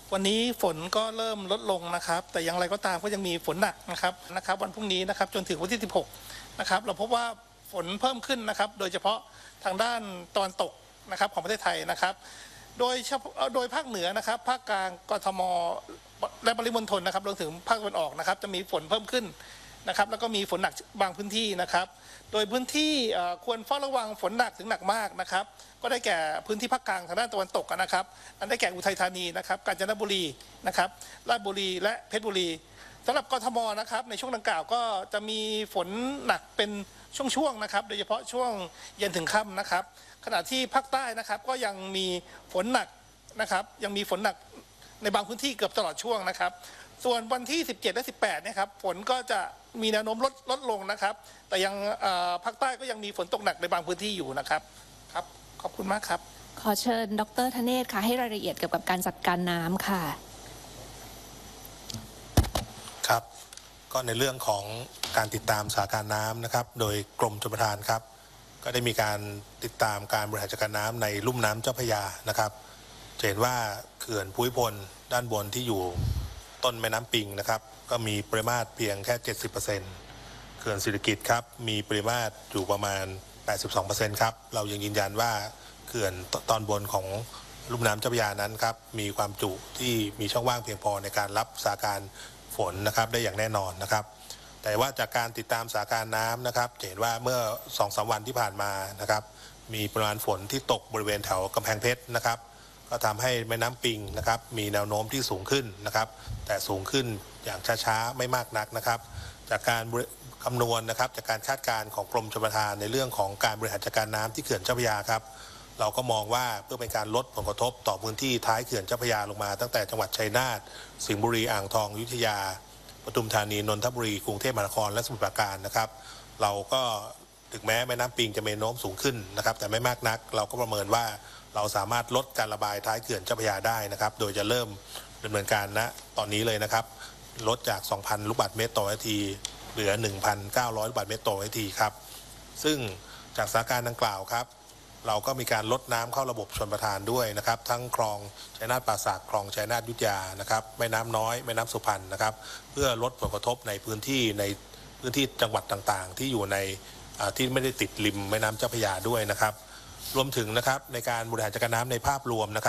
วันนี้ฝนก็เริ่มลดลงนะครับแต่อย่างไรก็ตามก็ยังมีฝนหนักนะครับวันพรุ่งนี้นะครับจนถึงวันที่16นะครับเราพบว่าฝนเพิ่มขึ้นนะครับโดยเฉพาะทางด้านตะวันตกนะครับของประเทศไทยนะครับโดยภาคเหนือนะครับภาคกลางกทมและปริมณฑลนะครับรวมถึงภาคตะวันออกนะครับจะมีฝนเพิ่มขึ้นนะครับแล้วก็มีฝนหนักบางพื้นที่นะครับโดยพื้นที่ควรเฝ้าระวังฝนหนักถึงหนักมากนะครับก็ได้แก่พื้นที่ภาคกลางทางด้านตะวันตกนะครับอันได้แก่อุทัยธานีนะครับกาญจนบุรีนะครับราชบุรีและเพชรบุรีสำหรับกทมนะครับในช่วงดังกล่าวก็จะมีฝนหนักเป็นช่วงๆนะครับโดยเฉพาะช่วงเย็นถึงค่ำนะครับขณะที่ภาคใต้นะครับก็ยังมีฝนหนักนะครับยังมีฝนหนักในบางพื้นที่เกือบตลอดช่วงนะครับส่วนวันที่17และ18นะครับฝนก็จะมีแนวโน้มลดลงนะครับแต่ยังภาคใต้ก็ยังมีฝนตกหนักในบางพื้นที่อยู่นะครับครับขอบคุณมากครับขอเชิญดร.ธเนศค่ะให้รายละเอียดเกี่ยวกับการจัดการน้ำค่ะครับก็ในเรื่องของการติดตามสถานการณ์น้ำนะครับโดยกรมชลประทานครับก็ได้มีการติดตามการบริหารจัดการน้ำในลุ่มน้ำเจ้าพระยานะครับจะเห็นว่าเขื่อนภูมิพลด้านบนที่อยู่ต้นแม่น้ำปิงนะครับก็มีปริมาตรเพียงแค่ 70%เขื่อนศิริกิติ์ครับมีปริมาตรอยู่ประมาณ 82% ครับเรายังยืนยันว่าเขื่อนตอนบนของลุ่มน้ำเจ้าพระยานั้นครับมีความจุที่มีช่องว่างเพียงพอในการรับสถานการณ์ฝนนะครับได้อย่างแน่นอนนะครับแต่ว่าจากการติดตามสถานการณ์น้ำนะครับจะเห็นว่าเมื่อ 2-3 วันที่ผ่านมานะครับมีปริมาณฝนที่ตกบริเวณแถวกำแพงเพชรนะครับก็ทำให้แม่น้ำปิงนะครับมีแนวโน้มที่สูงขึ้นนะครับแต่สูงขึ้นอย่างช้าๆไม่มากนักนะครับจากการคำนวณนะครับจากการคาดการณ์ของกรมชลประทานในเรื่องของการบริหารจัดการน้ำที่เขื่อนเจ้าพระยาครับเราก็มองว่าเพื่อเป็นการลดผลกระทบต่อพื้นที่ท้ายเขื่อนเจ้าพระยาลงมาตั้งแต่จังหวัดชัยนาทสิงห์บุรีอ่างทองอยุธยาปทุมธานีนนทบุรีกรุงเทพมหานครและสมุทรปราการนะครับเราก็ถึงแม้แม่น้ำปิงจะมีแนวโน้มสูงขึ้นนะครับแต่ไม่มากนักเราก็ประเมินว่าเราสามารถลดการระบายท้ายเขื่อนเจ้าพระยาได้นะครับโดยจะเริ่มดำเนินการณตอนนี้เลยนะครับลดจาก 2,000 ลูกบาศก์เมตรต่อนาทีเหลือ 1,900 ลูกบาศก์เมตรต่อนาทีครับซึ่งจากสถานการณ์ดังกล่าวครับเราก็มีการลดน้ำเข้าระบบชลประทานด้วยนะครับทั้งคลองชัยนาทป่าสักคลองชัยนาทอยุธยานะครับแม่น้ำน้อยแม่น้ำสุพรรณนะครับเพื่อลดผลกระทบในพื้นที่จังหวัดต่างๆที่อยู่ในที่ไม่ได้ติดริมแม่น้ำเจ้าพระยาด้วยนะครับรวมถึงนะครับในการบริหารจัดการน้ำในภาพรวมนะครับ